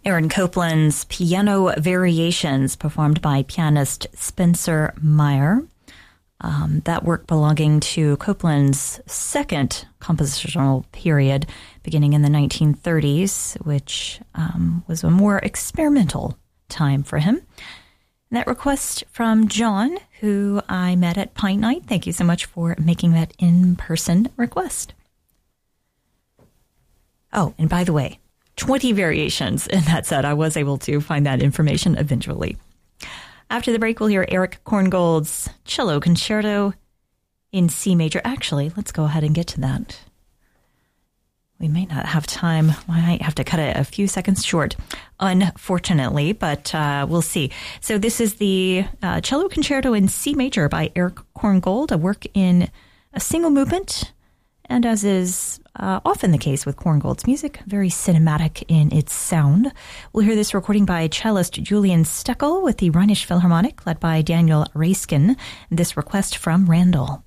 Aaron Copland's Piano Variations, performed by pianist Spencer Meyer. That work belonging to Copland's second compositional period, beginning in the 1930s, which was a more experimental time for him. And that request from John, who I met at Pint Night. Thank you so much for making that in-person request. Oh, and by the way, 20 variations in that set. I was able to find that information eventually. After the break, we'll hear Erich Korngold's Cello Concerto in C major. Actually, let's go ahead and get to that. We may not have time. I might have to cut it a few seconds short, unfortunately, but we'll see. So this is the Cello Concerto in C major by Erich Korngold, a work in a single movement, and as is often the case with Korngold's music, very cinematic in its sound. We'll hear this recording by cellist Julian Steckel with the Rheinische Philharmonic, led by Daniel Reiskin. This request from Randall.